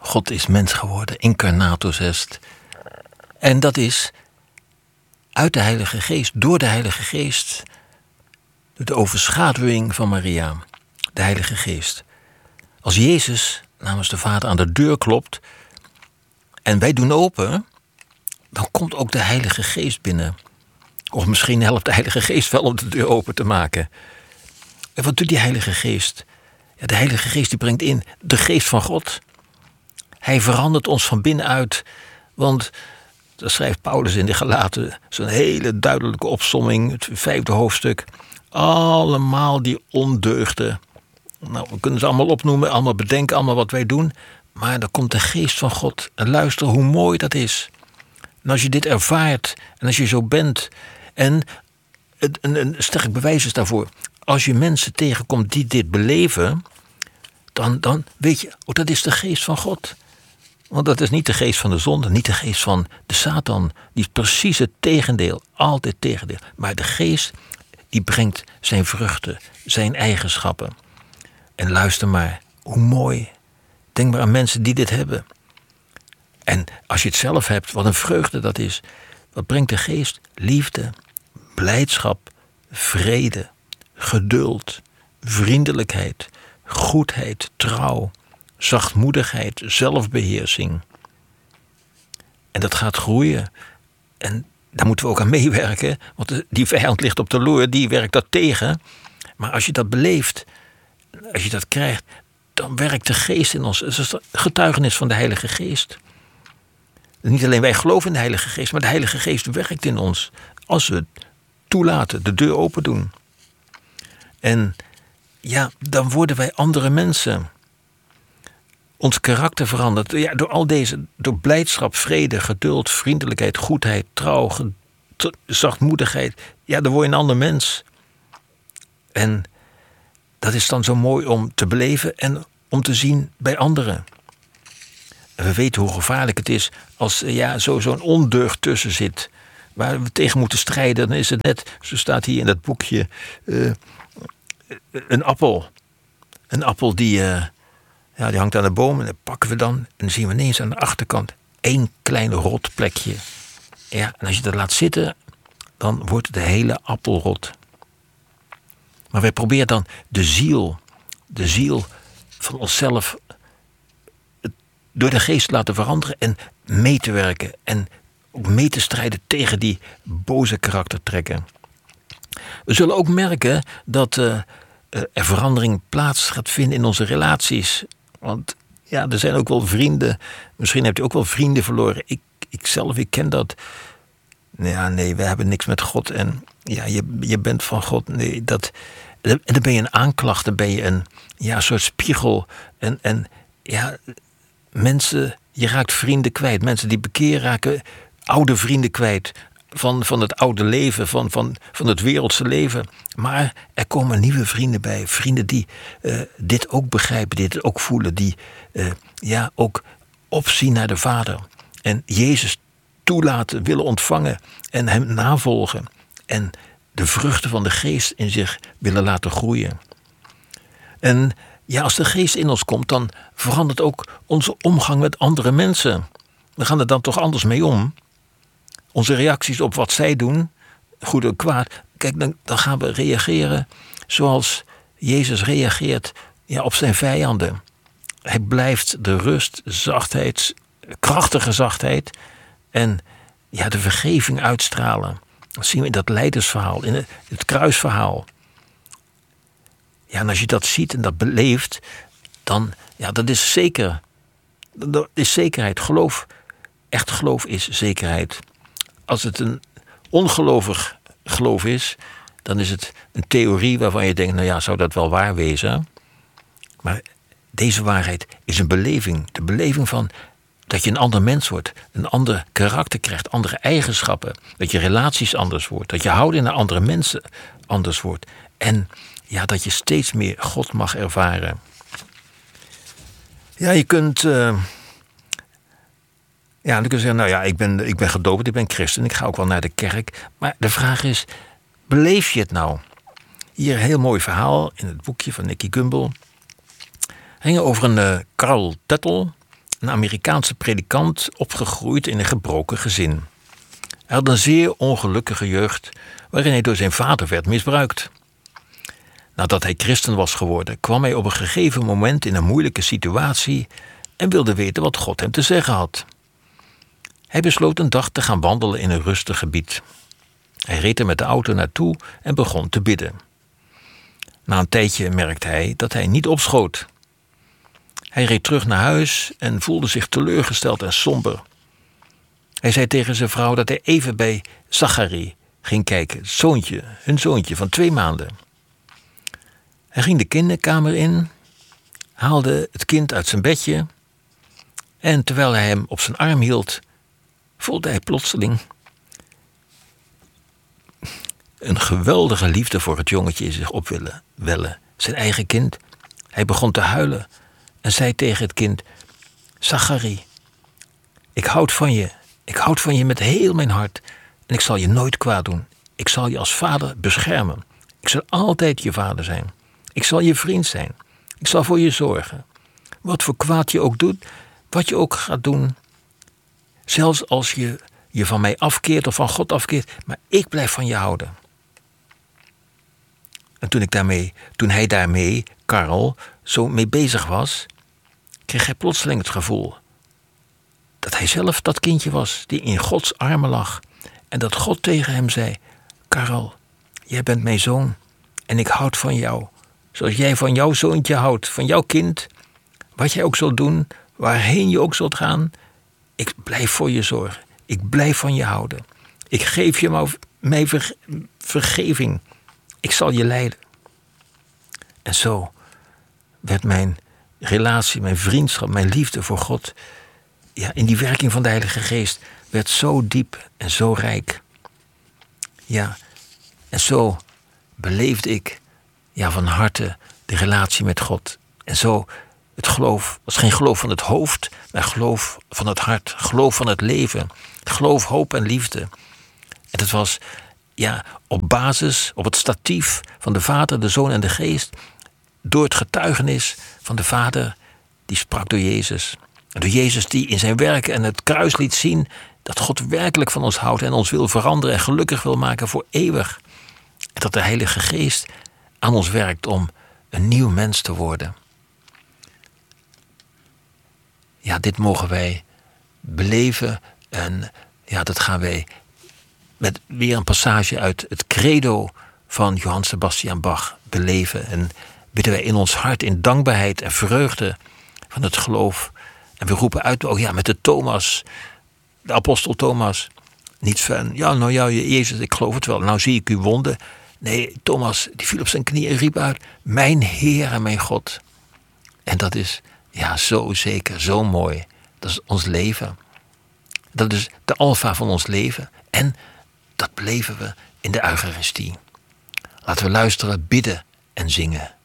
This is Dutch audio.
God is mens geworden, incarnatus est. En dat is uit de Heilige Geest, door de Heilige Geest, de overschaduwing van Maria, de Heilige Geest. Als Jezus namens de Vader aan de deur klopt en wij doen open, dan komt ook de Heilige Geest binnen. Of misschien helpt de Heilige Geest wel om de deur open te maken. En wat doet die Heilige Geest? Ja, de Heilige Geest die brengt in de Geest van God. Hij verandert ons van binnenuit. Want, dat schrijft Paulus in de Galaten, zo'n hele duidelijke opsomming, het 5e hoofdstuk. Allemaal die ondeugden. Nou, we kunnen ze allemaal opnoemen, allemaal bedenken, allemaal wat wij doen. Maar dan komt de Geest van God. En luister hoe mooi dat is. En als je dit ervaart, en als je zo bent, en een sterk bewijs is daarvoor. Als je mensen tegenkomt die dit beleven, dan weet je, oh, dat is de Geest van God. Want dat is niet de geest van de zonde, niet de geest van de Satan. Die is precies het tegendeel, altijd tegendeel. Maar de Geest, die brengt zijn vruchten, zijn eigenschappen. En luister maar, hoe mooi. Denk maar aan mensen die dit hebben. En als je het zelf hebt, wat een vreugde dat is. Wat brengt de Geest? Liefde, blijdschap, vrede, geduld, vriendelijkheid, goedheid, trouw, zachtmoedigheid, zelfbeheersing. En dat gaat groeien. En daar moeten we ook aan meewerken. Want die vijand ligt op de loer, die werkt dat tegen. Maar als je dat beleeft, als je dat krijgt, dan werkt de Geest in ons. Het is het getuigenis van de Heilige Geest. Niet alleen wij geloven in de Heilige Geest, maar de Heilige Geest werkt in ons. Als we het toelaten, de deur open doen. En ja, dan worden wij andere mensen. Ons karakter verandert. Ja, door al deze, door blijdschap, vrede, geduld, vriendelijkheid, goedheid, trouw, zachtmoedigheid. Ja, dan word je een ander mens. En dat is dan zo mooi om te beleven en om te zien bij anderen. En we weten hoe gevaarlijk het is als zo'n ondeugd tussen zit. Waar we tegen moeten strijden. Dan is het net, zo staat hier in dat boekje, een appel. Een appel die hangt aan de boom en dat pakken we dan. En dan zien we ineens aan de achterkant 1 klein rot plekje. Ja, en als je dat laat zitten, dan wordt de hele appel rot. Maar wij proberen dan de ziel van onszelf door de Geest te laten veranderen en mee te werken. En ook mee te strijden tegen die boze karaktertrekken. We zullen ook merken dat er verandering plaats gaat vinden in onze relaties. Want ja, er zijn ook wel vrienden. Misschien hebt u ook wel vrienden verloren. Ik ken dat. Ja, nee, we hebben niks met God. En ja, je bent van God. Nee, en dan ben je een aanklacht. Dan ben je een soort spiegel. En mensen, je raakt vrienden kwijt. Mensen die bekeer raken oude vrienden kwijt. Van het oude leven, van het wereldse leven. Maar er komen nieuwe vrienden bij. Vrienden die dit ook begrijpen, die dit ook voelen. Die ook opzien naar de Vader. En Jezus toelaten, willen ontvangen. En hem navolgen. En de vruchten van de Geest in zich willen laten groeien. En ja, als de Geest in ons komt, dan verandert ook onze omgang met andere mensen. We gaan er dan toch anders mee om. Onze reacties op wat zij doen, goed en kwaad. Kijk, dan gaan we reageren zoals Jezus reageert op zijn vijanden. Hij blijft de rust, zachtheid, krachtige zachtheid en de vergeving uitstralen. Dat zien we in dat lijdersverhaal, in het kruisverhaal. Ja, en als je dat ziet en dat beleeft, dan, dat is zeker. Dat is zekerheid. Echt geloof is zekerheid. Als het een ongelovig geloof is, dan is het een theorie waarvan je denkt, zou dat wel waar wezen? Maar deze waarheid is een beleving. De beleving van dat je een ander mens wordt, een ander karakter krijgt, andere eigenschappen. Dat je relaties anders wordt, dat je houding naar andere mensen anders wordt. En dat je steeds meer God mag ervaren. Ja, je kunt... dan kun je zeggen, ik ben gedoopt, ik ben christen, ik ga ook wel naar de kerk. Maar de vraag is, beleef je het nou? Hier een heel mooi verhaal in het boekje van Nicky Gumbel. Ging over een Karl Tettel. een Amerikaanse predikant, opgegroeid in een gebroken gezin. Hij had een zeer ongelukkige jeugd, waarin hij door zijn vader werd misbruikt. Nadat hij christen was geworden, kwam hij op een gegeven moment in een moeilijke situatie en wilde weten wat God hem te zeggen had. Hij besloot een dag te gaan wandelen in een rustig gebied. Hij reed er met de auto naartoe en begon te bidden. Na een tijdje merkte hij dat hij niet opschoot. Hij reed terug naar huis en voelde zich teleurgesteld en somber. Hij zei tegen zijn vrouw dat hij even bij Zachari ging kijken, hun zoontje van 2 maanden. Hij ging de kinderkamer in, haalde het kind uit zijn bedje en terwijl hij hem op zijn arm hield, voelde hij plotseling een geweldige liefde voor het jongetje in zich op wellen. Zijn eigen kind. Hij begon te huilen en zei tegen het kind: Zachari, ik houd van je. Ik houd van je met heel mijn hart en ik zal je nooit kwaad doen. Ik zal je als vader beschermen. Ik zal altijd je vader zijn. Ik zal je vriend zijn. Ik zal voor je zorgen. Wat voor kwaad je ook doet, wat je ook gaat doen. Zelfs als je je van mij afkeert of van God afkeert, maar ik blijf van je houden. En toen hij daarmee, Karel, zo mee bezig was, kreeg hij plotseling het gevoel dat hij zelf dat kindje was die in Gods armen lag. En dat God tegen hem zei: Karel, jij bent mijn zoon en ik houd van jou. Zoals jij van jouw zoontje houdt, van jouw kind. Wat jij ook zult doen, waarheen je ook zult gaan, ik blijf voor je zorgen. Ik blijf van je houden. Ik geef je mijn vergeving. Ik zal je leiden. En zo werd mijn relatie, mijn vriendschap, mijn liefde voor God, ja, in die werking van de Heilige Geest, werd zo diep en zo rijk. Ja, en zo beleefde ik van harte de relatie met God. En zo het geloof was geen geloof van het hoofd, maar geloof van het hart, geloof van het leven, geloof, hoop en liefde. En het was op basis, op het statief van de Vader, de Zoon en de Geest, door het getuigenis van de Vader die sprak door Jezus. En door Jezus die in zijn werk en het kruis liet zien dat God werkelijk van ons houdt en ons wil veranderen en gelukkig wil maken voor eeuwig. En dat de Heilige Geest aan ons werkt om een nieuw mens te worden. Ja, dit mogen wij beleven en dat gaan wij met weer een passage uit het credo van Johann Sebastian Bach beleven. En bidden wij in ons hart in dankbaarheid en vreugde van het geloof. En we roepen uit, met de Thomas, de apostel Thomas. Niet van, Jezus, ik geloof het wel, nou zie ik uw wonden. Nee, Thomas, die viel op zijn knieën en riep uit: mijn Heer en mijn God. En dat is, zo zeker, zo mooi. Dat is ons leven. Dat is de alfa van ons leven. En dat beleven we in de Eucharistie. Laten we luisteren, bidden en zingen.